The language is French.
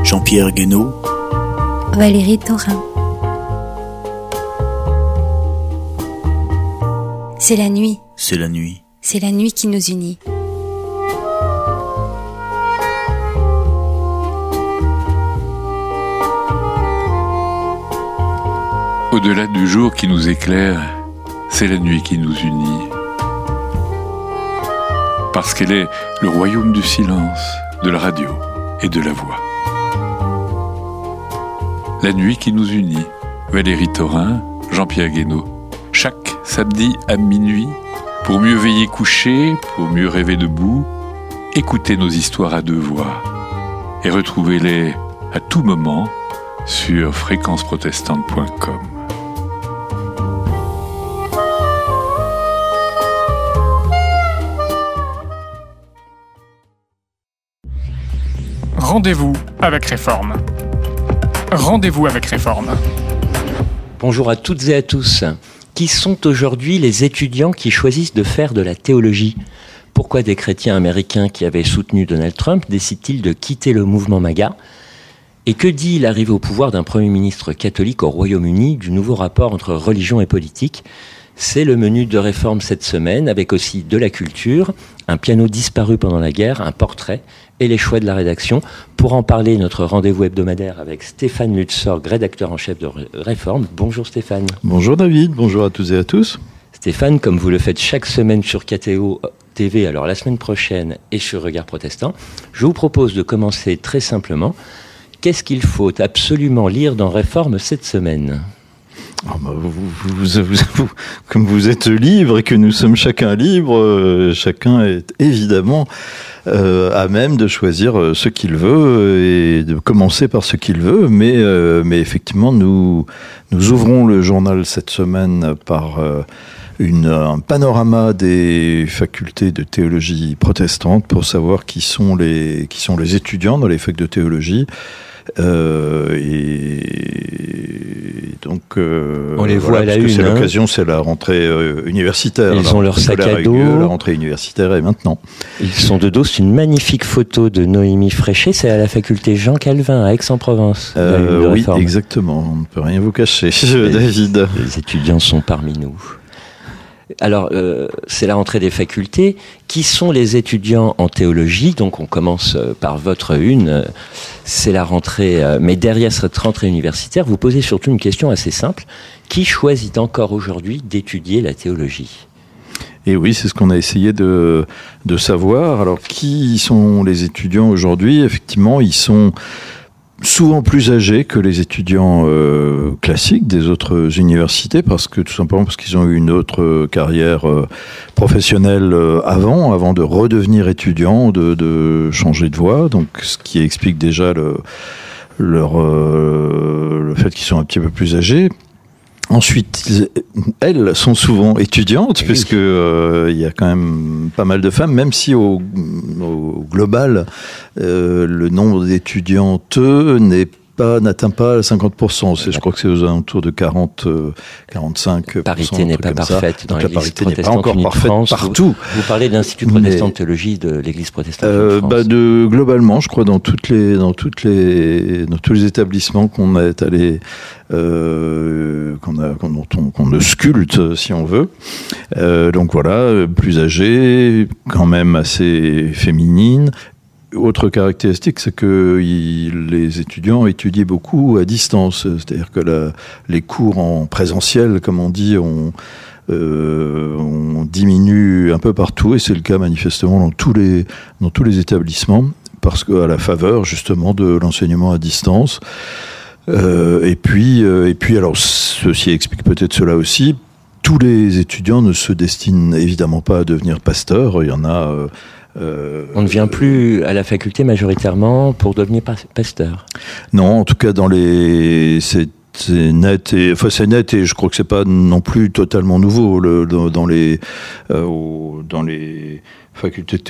Jean-Pierre Guénaud, Valérie Thorin. C'est la nuit. C'est la nuit. C'est la nuit qui nous unit. Au-delà du jour qui nous éclaire, c'est la nuit qui nous unit. Parce qu'elle est le royaume du silence, de la radio et de la voix. La nuit qui nous unit, Valérie Thorin, Jean-Pierre Guénaud. Chaque samedi à minuit, pour mieux veiller couché, pour mieux rêver debout, écoutez nos histoires à deux voix et retrouvez-les à tout moment sur fréquenceprotestante.com. Rendez-vous avec Réforme. Rendez-vous avec Réforme. Bonjour à toutes et à tous. Qui sont aujourd'hui les étudiants qui choisissent de faire de la théologie ? Pourquoi des chrétiens américains qui avaient soutenu Donald Trump décident-ils de quitter le mouvement MAGA ? Et que dit l'arrivée au pouvoir d'un Premier ministre catholique au Royaume-Uni du nouveau rapport entre religion et politique ? C'est le menu de Réforme cette semaine, avec aussi de la culture, un piano disparu pendant la guerre, un portrait et les choix de la rédaction. Pour en parler, notre rendez-vous hebdomadaire avec Stéphane Lutzorg, rédacteur en chef de Réforme. Bonjour Stéphane. Bonjour David, bonjour à toutes et à tous. Stéphane, comme vous le faites chaque semaine sur KTO TV, alors la semaine prochaine et sur Regard Protestant, je vous propose de commencer très simplement. Qu'est-ce qu'il faut absolument lire dans Réforme cette semaine ? Comme vous êtes libre et que nous sommes chacun libre, chacun est évidemment à même de choisir ce qu'il veut et de commencer par ce qu'il veut. Mais effectivement, nous ouvrons le journal cette semaine par un panorama des facultés de théologie protestante pour savoir qui sont les étudiants dans les facs de théologie. Et donc on les voit à la une. C'est l'occasion, c'est la rentrée universitaire. Ils ont leur sac à dos. La rentrée universitaire est maintenant. Ils sont de dos. C'est une magnifique photo de Noémie Fréchet. C'est à la faculté Jean Calvin à Aix-en-Provence. Oui, exactement. On ne peut rien vous cacher, David. Les étudiants sont parmi nous. Alors, c'est la rentrée des facultés. Qui sont les étudiants en théologie ? Donc, on commence par votre une. C'est la rentrée. Mais derrière cette rentrée universitaire, vous posez surtout une question assez simple. Qui choisit encore aujourd'hui d'étudier la théologie ? Et oui, c'est ce qu'on a essayé de savoir. Alors, qui sont les étudiants aujourd'hui ? Effectivement, ils sont souvent plus âgés que les étudiants classiques des autres universités, tout simplement parce qu'ils ont eu une autre carrière professionnelle avant de redevenir étudiants, de changer de voie. Donc, ce qui explique déjà le fait qu'ils sont un petit peu plus âgés. Ensuite, elles sont souvent étudiantes, puisque il y a quand même pas mal de femmes, même si au global, le nombre d'étudiantes n'atteint pas 50%. Je crois que c'est aux alentours de 45%. La parité n'est pas parfaite dans l'Église protestante unie de France. Partout. Vous parlez de l'Institut protestant de théologie de l'Église protestante unie de France. Globalement, je crois dans tous les établissements qu'on a étalés, qu'on ausculte, si on veut. Donc voilà, plus âgées, quand même assez féminines. Autre caractéristique, c'est que les étudiants étudient beaucoup à distance. C'est-à-dire que les cours en présentiel, comme on dit, on diminue un peu partout, et c'est le cas manifestement dans tous les établissements, parce qu'à la faveur justement de l'enseignement à distance. Et puis, alors, ceci explique peut-être cela aussi. Tous les étudiants ne se destinent évidemment pas à devenir pasteurs. Il y en a. On ne vient plus à la faculté majoritairement pour devenir pasteur. Non, en tout cas c'est net et je crois que c'est pas non plus totalement nouveau dans les facultés de